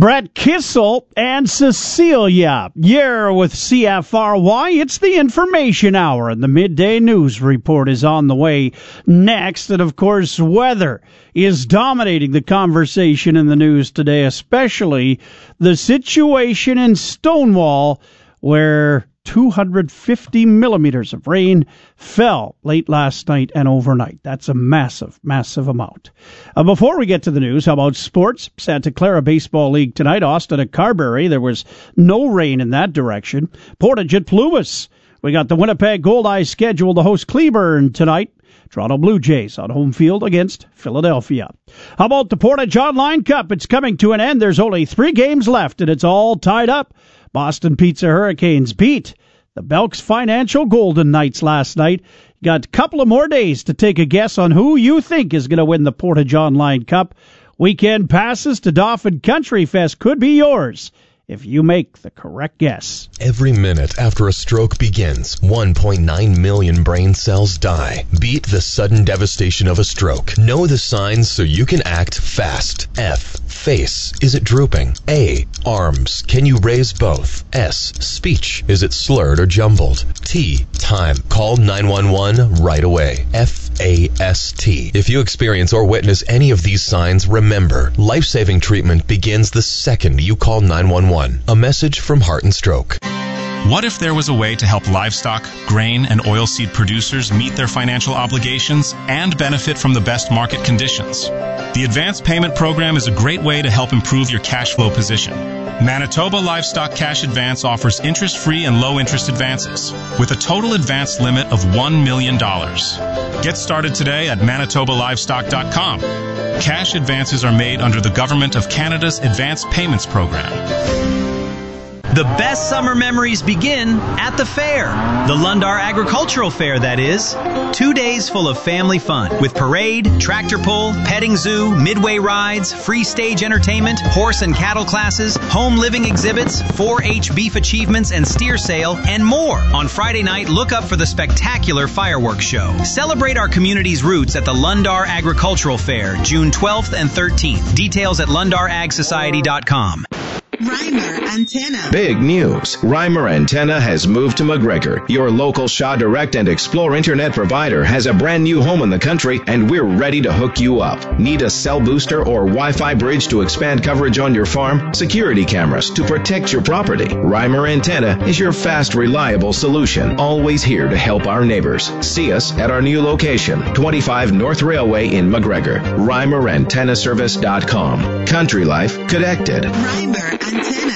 Brett Kissel and Cecilia. You're with CFRY. It's the Information Hour, and the Midday News Report is on the way next. And, of course, weather is dominating the conversation in the news today, especially the situation in Stonewall, where 250 millimeters of rain fell late last night and overnight. That's a massive, massive amount. Before we get to the news, how about sports? Santa Clara Baseball League tonight. Austin at Carberry. There was no rain in that direction. Portage at Plumas. We got the Winnipeg Goldeyes scheduled to host Cleburne tonight. Toronto Blue Jays on home field against Philadelphia. How about the Portage Online Cup? It's coming to an end. There's only 3 games left, and it's all tied up. Boston Pizza Hurricanes beat the Belks Financial Golden Knights last night. Got a couple of more days to take a guess on who you think is going to win the Portage Online Cup. Weekend passes to Dauphin Country Fest could be yours if you make the correct guess. Every minute after a stroke begins, 1.9 million brain cells die. Beat the sudden devastation of a stroke. Know the signs so you can act fast. F. Face. Is it drooping? A. Arms. Can you raise both? S. Speech. Is it slurred or jumbled? T. Time. Call 911 right away. FAST. If you experience or witness any of these signs, remember, life-saving treatment begins the second you call 911. A message from Heart and Stroke. What if there was a way to help livestock, grain, and oilseed producers meet their financial obligations and benefit from the best market conditions? The Advanced Payment Program is a great way to help improve your cash flow position. Manitoba Livestock Cash Advance offers interest-free and low-interest advances with a total advance limit of $1 million. Get started today at manitobalivestock.com. Cash advances are made under the Government of Canada's Advanced Payments Program. The best summer memories begin at the fair. The Lundar Agricultural Fair, that is. 2 days full of family fun with parade, tractor pull, petting zoo, midway rides, free stage entertainment, horse and cattle classes, home living exhibits, 4-H beef achievements and steer sale, and more. On Friday night, look up for the spectacular fireworks show. Celebrate our community's roots at the Lundar Agricultural Fair, June 12th and 13th. Details at LundarAgSociety.com. Reimer Antenna. Big news. Reimer Antenna has moved to McGregor. Your local Shaw Direct and Explore internet provider has a brand new home in the country, and we're ready to hook you up. Need a cell booster or Wi-Fi bridge to expand coverage on your farm? Security cameras to protect your property? Reimer Antenna is your fast, reliable solution. Always here to help our neighbors. See us at our new location, 25 North Railway in McGregor. ReimerAntennaService.com. Country Life Connected. Reimer Antenna.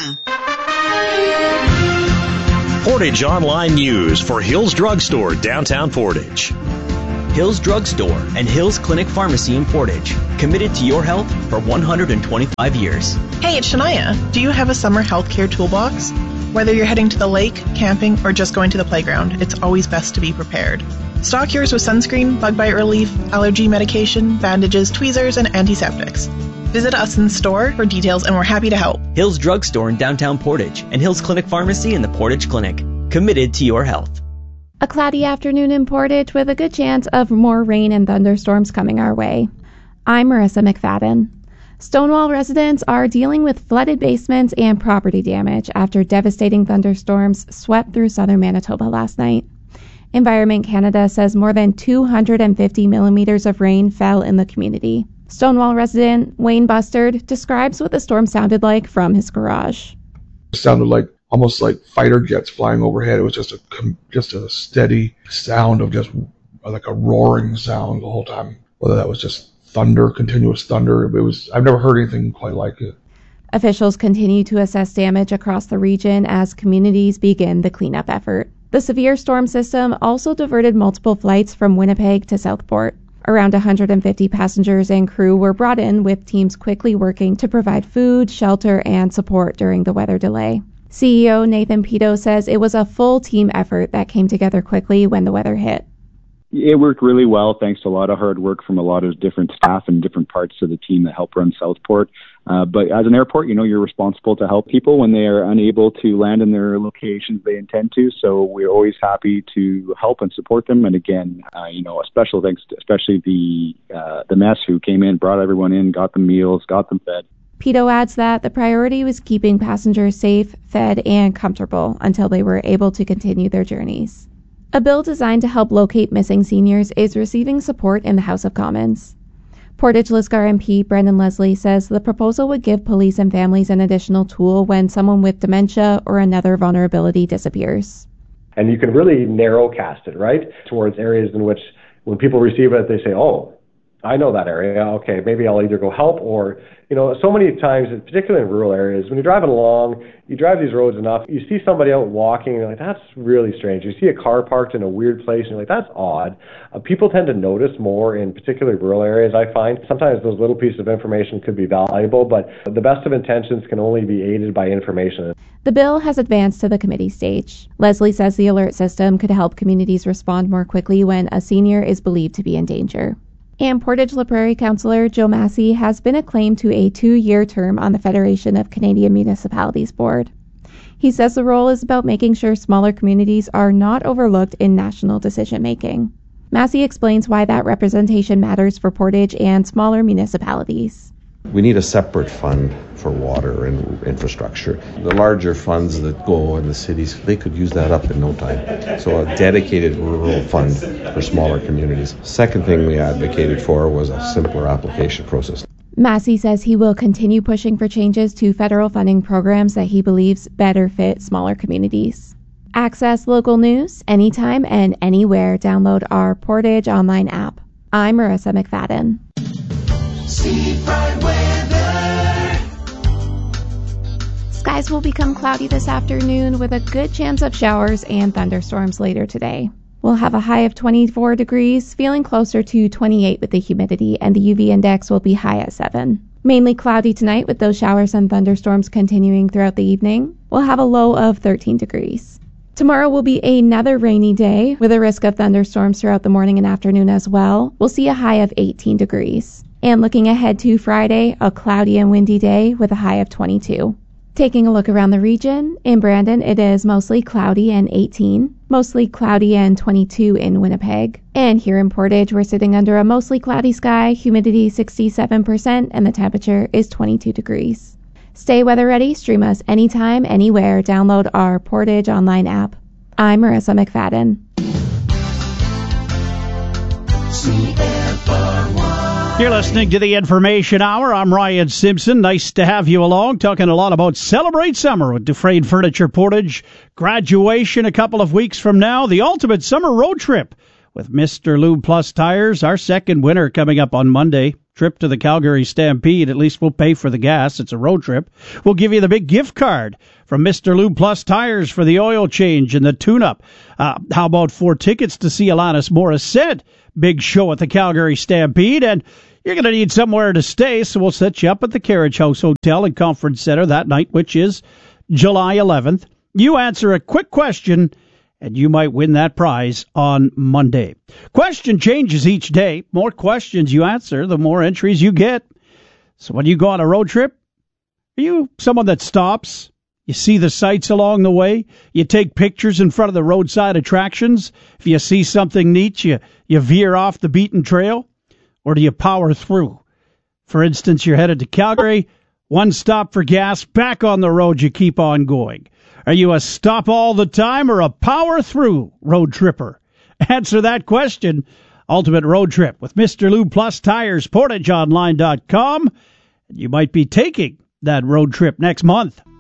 Portage Online News for Hills Drugstore, downtown Portage. Hills Drugstore and Hills Clinic Pharmacy in Portage. Committed to your health for 125 years. Hey, it's Shania. Do you have a summer healthcare toolbox? Whether you're heading to the lake, camping, or just going to the playground, it's always best to be prepared. Stock yours with sunscreen, bug bite relief, allergy medication, bandages, tweezers, and antiseptics. Visit us in store for details, and we're happy to help. Hills Drugstore in downtown Portage and Hills Clinic Pharmacy in the Portage Clinic. Committed to your health. A cloudy afternoon in Portage with a good chance of more rain and thunderstorms coming our way. I'm Marissa McFadden. Stonewall residents are dealing with flooded basements and property damage after devastating thunderstorms swept through southern Manitoba last night. Environment Canada says more than 250 millimeters of rain fell in the community. Stonewall resident Wayne Bustard describes what the storm sounded like from his garage. It sounded like almost like fighter jets flying overhead. It was just a steady sound of just like a roaring sound the whole time. Whether that was just thunder, continuous thunder, I've never heard anything quite like it. Officials continue to assess damage across the region as communities begin the cleanup effort. The severe storm system also diverted multiple flights from Winnipeg to Southport. Around 150 passengers and crew were brought in, with teams quickly working to provide food, shelter, and support during the weather delay. CEO Nathan Pito says it was a full team effort that came together quickly when the weather hit. It worked really well, thanks to a lot of hard work from a lot of different staff and different parts of the team that help run Southport. But as an airport, you're responsible to help people when they are unable to land in their locations they intend to. So we're always happy to help and support them. And again, a special thanks to especially the mess who came in, brought everyone in, got them meals, got them fed. Pito adds that the priority was keeping passengers safe, fed, and comfortable until they were able to continue their journeys. A bill designed to help locate missing seniors is receiving support in the House of Commons. Portage-Lisgar MP Brendan Leslie says the proposal would give police and families an additional tool when someone with dementia or another vulnerability disappears. And you can really narrow cast it, right, towards areas in which when people receive it, they say, oh, I know that area. Okay, maybe I'll either go help or, so many times, particularly in rural areas, when you're driving along, you drive these roads enough, you see somebody out walking, and you're like, that's really strange. You see a car parked in a weird place, and you're like, that's odd. People tend to notice more in particularly rural areas, I find. Sometimes those little pieces of information could be valuable, but the best of intentions can only be aided by information. The bill has advanced to the committee stage. Leslie says the alert system could help communities respond more quickly when a senior is believed to be in danger. And Portage-La Prairie Councillor Joe Massey has been acclaimed to a 2-year term on the Federation of Canadian Municipalities Board. He says the role is about making sure smaller communities are not overlooked in national decision-making. Massey explains why that representation matters for Portage and smaller municipalities. We need a separate fund for water and infrastructure. The larger funds that go in the cities, they could use that up in no time. So a dedicated rural fund for smaller communities. Second thing we advocated for was a simpler application process. Massey says he will continue pushing for changes to federal funding programs that he believes better fit smaller communities. Access local news anytime and anywhere. Download our Portage online app. I'm Marissa McFadden. Seafront weather. Skies will become cloudy this afternoon with a good chance of showers and thunderstorms later today. We'll have a high of 24 degrees, feeling closer to 28 with the humidity, and the UV index will be high at 7. Mainly cloudy tonight with those showers and thunderstorms continuing throughout the evening. We'll have a low of 13 degrees. Tomorrow will be another rainy day with a risk of thunderstorms throughout the morning and afternoon as well. We'll see a high of 18 degrees. And looking ahead to Friday, a cloudy and windy day with a high of 22. Taking a look around the region, in Brandon it is mostly cloudy and 18, mostly cloudy and 22 in Winnipeg. And here in Portage, we're sitting under a mostly cloudy sky, humidity 67%, and the temperature is 22 degrees. Stay weather ready, stream us anytime, anywhere, download our Portage online app. I'm Marissa McFadden. You're listening to the Information Hour. I'm Ryan Simpson. Nice to have you along, talking a lot about Celebrate Summer with Dufresne Furniture Portage. Graduation a couple of weeks from now. The ultimate summer road trip with Mr. Lube Plus Tires. Our second winner coming up on Monday. Trip to the Calgary Stampede. At least we'll pay for the gas. It's a road trip. We'll give you the big gift card from Mr. Lube Plus Tires for the oil change and the tune-up. How about 4 tickets to see Alanis Morissette? Big show at the Calgary Stampede, and you're going to need somewhere to stay, so we'll set you up at the Carriage House Hotel and Conference Center that night, which is July 11th. You answer a quick question, and you might win that prize on Monday. Question changes each day. More questions you answer, the more entries you get. So when you go on a road trip, are you someone that stops? You see the sights along the way. You take pictures in front of the roadside attractions. If you see something neat, you veer off the beaten trail. Or do you power through? For instance, you're headed to Calgary, one stop for gas, back on the road, you keep on going. Are you a stop all the time or a power through road tripper? Answer that question. Ultimate Road Trip with Mr. Lube Plus Tires, PortageOnline.com. You might be taking that road trip next month.